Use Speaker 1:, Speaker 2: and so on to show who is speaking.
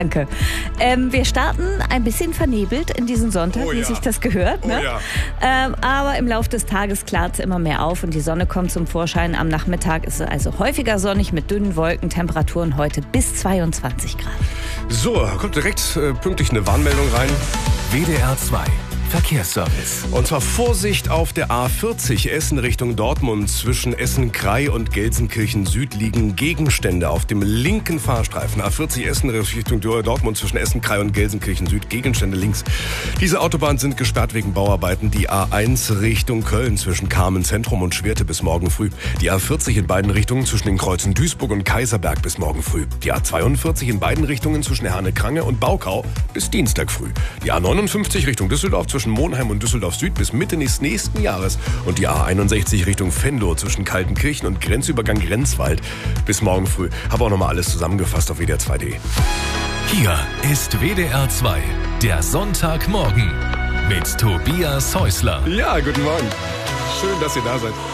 Speaker 1: Danke. Wir starten ein bisschen vernebelt in diesen Sonntag, wie sich das gehört. Ne? Aber im Laufe des Tages klart es immer mehr auf und die Sonne kommt zum Vorschein. Am Nachmittag ist es also häufiger sonnig mit dünnen Wolken, Temperaturen heute bis 22 Grad.
Speaker 2: So, kommt direkt pünktlich eine Warnmeldung rein.
Speaker 3: WDR 2 Verkehrsservice.
Speaker 2: Und zwar Vorsicht auf der A40 Essen Richtung Dortmund. Zwischen Essen-Krei und Gelsenkirchen Süd liegen Gegenstände auf dem linken Fahrstreifen. A40 Essen Richtung Dortmund zwischen Essen-Krei und Gelsenkirchen Süd. Gegenstände links. Diese Autobahnen sind gesperrt wegen Bauarbeiten. Die A1 Richtung Köln zwischen Kamen Zentrum und Schwerte bis morgen früh. Die A40 in beiden Richtungen zwischen den Kreuzen Duisburg und Kaiserberg bis morgen früh. Die A42 in beiden Richtungen zwischen Herne-Krange und Baukau bis Dienstag früh. Die A59 Richtung Düsseldorf zwischen Monheim und Düsseldorf Süd bis Mitte des nächsten Jahres und die A61 Richtung Venlo zwischen Kaltenkirchen und Grenzübergang Grenzwald bis morgen früh. Habe auch nochmal alles zusammengefasst auf WDR2.de.
Speaker 3: Hier ist WDR 2, der Sonntagmorgen mit Tobias Häusler.
Speaker 2: Ja, guten Morgen. Schön, dass ihr da seid.